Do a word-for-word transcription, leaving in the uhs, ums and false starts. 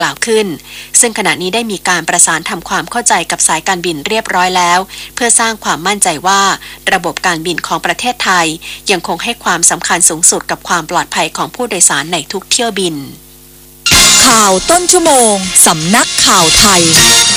กล่าวขึ้นซึ่งขณะนี้ได้มีการประสานทำความเข้าใจกับสายการบินเรียบร้อยแล้วเพื่อสร้างความมั่นใจว่าระบบการบินของประเทศไทยยังคงให้ความสำคัญสูงสุดกับความปลอดภัยของผู้โดยสารในทุกเที่ยวบินข่าวต้นชั่วโมงสำนักข่าวไทย